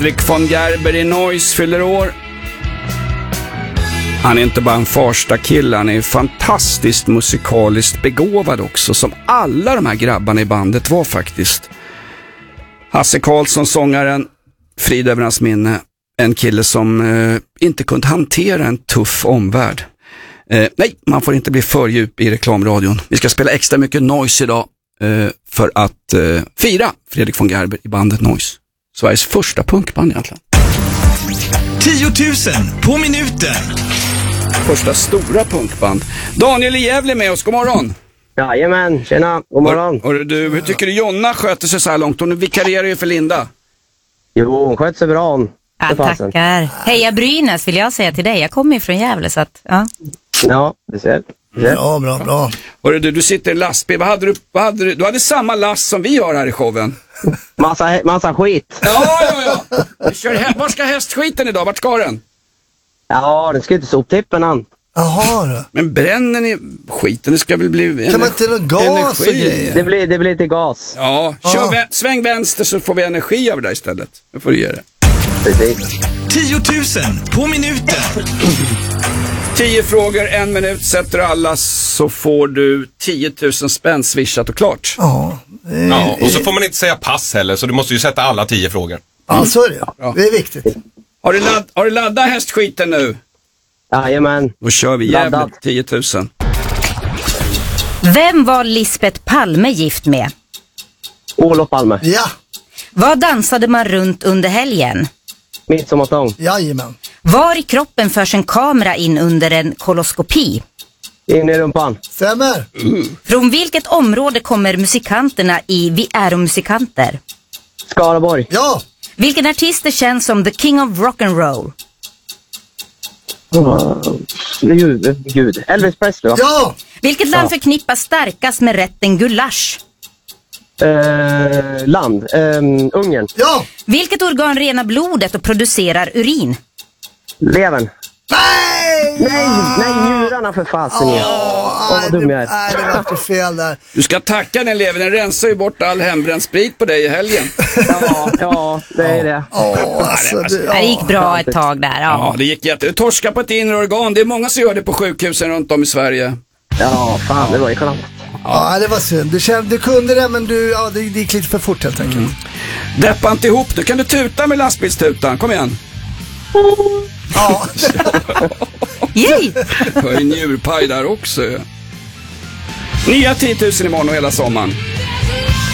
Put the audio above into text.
Fredrik von Gerber i Noise fyller år. Han är inte bara en farsta kille, han är fantastiskt musikaliskt begåvad också, som alla de här grabbarna i bandet var faktiskt. Hasse Karlsson, sångaren, frid över hans minne, en kille som inte kunde hantera en tuff omvärld. Nej, man får inte bli för djup i reklamradion. Vi ska spela extra mycket Noise idag för att fira Fredrik von Gerber i bandet Noise. Sveriges första punkband egentligen. 10 000 på minuten. Första stora punkband. Daniel i Gävle med oss, god morgon. Jajamän, tjena, god morgon. Hur tycker du Jonna sköter sig så här långt? Hon vikarierar ju för Linda. Jo, hon sköter sig bra hon. Ja, tackar. Heja Brynäs vill jag säga till dig. Jag kommer ju från Gävle så att, ja. Ja, det ser. Ja, bra. Du sitter i en lastbil. Vad hade du? Du hade samma last som vi har här i showen. Massa skit. Ja. Var ska hästskiten idag? Vart ska den? Ja, den ska inte soptippen han. Jaha då. Men bränner ni skiten? Det ska väl bli kan man inte ha gas och grejer? Det blir lite gas. Ja, sväng vänster så får vi energi av det där istället. Nu får du göra det. Precis. 10 000 på minuten. 10 frågor, 1 minut. Sätter du alla så får du 10 000 spänn swishat och klart. Ja. Ja, och så får man inte säga pass heller, så du måste ju sätta alla 10 frågor. Ja, så är det. Ja. Det är viktigt. Har du laddat hästskiten nu? Jajamän. Då kör vi jävligt 10 000. Vem var Lisbeth Palme gift med? Olof Palme. Ja. Vad dansade man runt under helgen? Midsommarstång. Jajamän. Var i kroppen förs en kamera in under en koloskopi? In i rumpan. Stämmer. Från vilket område kommer musikanterna i Vi är musikanter? Skaraborg. Ja. Vilken artist är känd som The King of Rock'n'Roll? Gud. Elvis Presley va? Ja. Vilket land förknippas starkast med rätten gulasch? Ungern. Ja. Vilket organ renar blodet och producerar urin? Levern. Nej, njurarna för fasen. Vad dum jag är. Nej, det var inte fel där. Du ska tacka den levern, den rensar ju bort all hembränd sprit på dig i helgen. Ja, det är det. Det gick bra ett tag där. Ja, det gick jätte. Du torskar på ett inre organ. Det är många som gör det på sjukhusen runt om i Sverige. Ja, fan, det var ju skönt. Ja, det var synd. Du kunde det, men det gick lite för fort helt enkelt. Deppa inte ihop. Nu kan du tuta med lastbilstutan. Kom igen. Ja. Yay! Det var ju njurpaj där också. Nya 10 000 imorgon och hela sommaren.